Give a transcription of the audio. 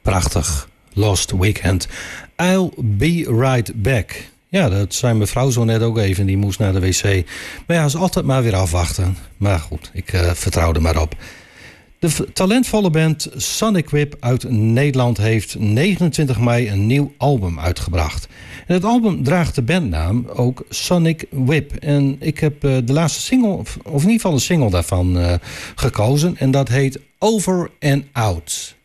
Prachtig. Lost Weekend. I'll be right back. Ja, dat zei mijn vrouw zo net ook even. Die moest naar de wc. Maar ja, ze altijd maar weer afwachten. Maar goed, ik vertrouw er maar op. De talentvolle band Sonic Whip uit Nederland heeft 29 mei een nieuw album uitgebracht. En het album draagt de bandnaam ook Sonic Whip. En ik heb de laatste single, of in ieder geval een single daarvan gekozen. En dat heet Over and Out.